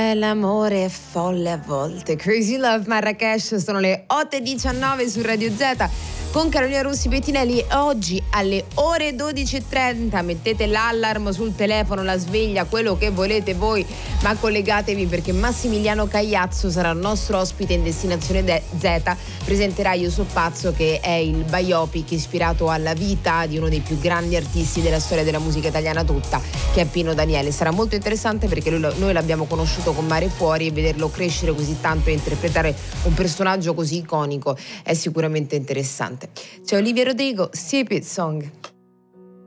L'amore è folle a volte. Crazy Love Marrakesh, sono le 8:19 su Radio Z con Carolina Rossi Pettinelli. Oggi alle ore 12:30 mettete l'allarm sul telefono, la sveglia, quello che volete voi, ma collegatevi perché Massimiliano Cagliazzo sarà il nostro ospite in Destinazione Z. Presenterà Io so pazzo, che è il biopic ispirato alla vita di uno dei più grandi artisti della storia della musica italiana tutta, che è Pino Daniele. Sarà molto interessante perché noi l'abbiamo conosciuto con Mare Fuori, e vederlo crescere così tanto e interpretare un personaggio così iconico è sicuramente interessante. C'è Olivia Rodrigo, Stupid Song.